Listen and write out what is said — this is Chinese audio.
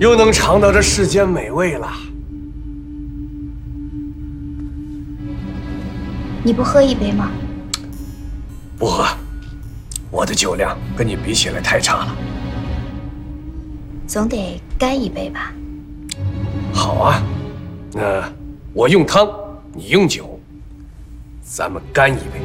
又能尝到这世间美味了。 你不喝一杯吗？ 不喝，我的酒量跟你比起来太差了。 总得干一杯吧？ 好啊，那我用汤，你用酒，咱们干一杯。